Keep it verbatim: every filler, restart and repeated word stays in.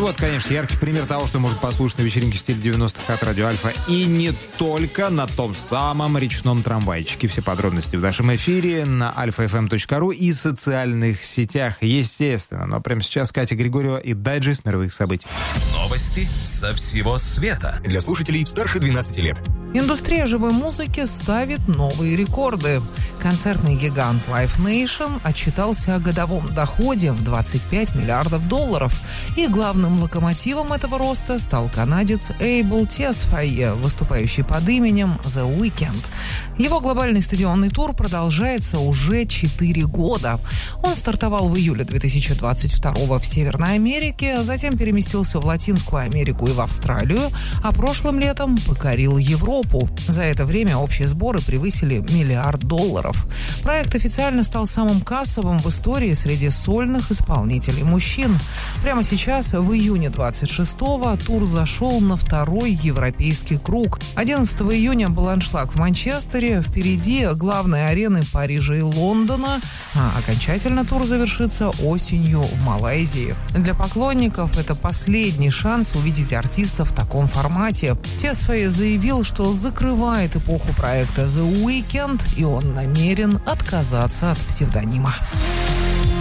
вот, конечно, яркий пример того, что можно послушать на вечеринке в стиле девяностых от Радио Альфа. И не только на том самом речном трамвайчике. Все подробности в нашем эфире на альфа эф эм точка ру и социальных сетях, естественно. Но прямо сейчас Катя Григорьева и дайджест мировых событий. Новости со всего света. Для слушателей старше двенадцати лет. Индустрия живой музыки ставит новые рекорды. Концертный гигант Live Nation отчитался о годовом доходе в двадцать пять миллиардов долларов. И главным локомотивом этого роста стал канадец Эйбл Тесфайе, выступающий под именем The Weeknd. Его глобальный стадионный тур продолжается уже четыре года. Он стартовал в июле две тысячи двадцать второго в Северной Америке, затем переместился в Латинскую Америку и в Австралию, а прошлым летом покорил Европу. За это время общие сборы превысили миллиард долларов. Проект официально стал самым кассовым в истории среди сольных исполнителей мужчин. Прямо сейчас, в июне двадцать шестого, тур зашел на второй европейский круг. одиннадцатого июня был аншлаг в Манчестере, впереди главные арены Парижа и Лондона, а окончательно тур завершится осенью в Малайзии. Для поклонников это последний шанс увидеть артиста в таком формате. Тесфайе заявил, что закрывает эпоху проекта The Weeknd, и он намерен отказаться от псевдонима.